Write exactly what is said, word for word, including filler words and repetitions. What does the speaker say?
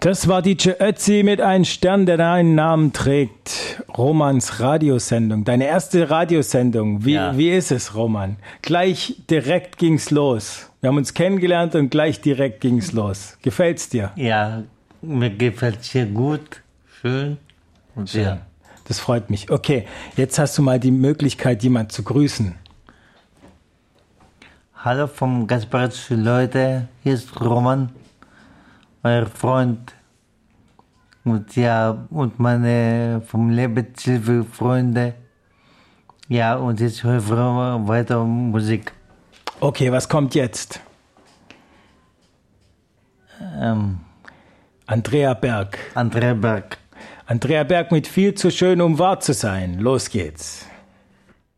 Das war D J Ötzi mit einem Stern, der deinen Namen trägt. Romans Radiosendung, deine erste Radiosendung. Wie, Ja. wie ist es, Roman? Gleich direkt ging's los. Wir haben uns kennengelernt und gleich direkt ging's los. Gefällt's dir? Ja, mir gefällt es sehr gut, schön und Schön. ja. Das freut mich. Okay, jetzt hast du mal die Möglichkeit, jemand zu grüßen. Hallo vom Gasparitsch Leute, hier ist Roman, euer Freund und ja, und meine vom Lebenshilfe Freunde. Ja, und jetzt höre ich weiter Musik. Okay, was kommt jetzt? Ähm, Andrea Berg. Andrea Berg. Andrea Berg mit viel zu schön, um wahr zu sein. Los geht's.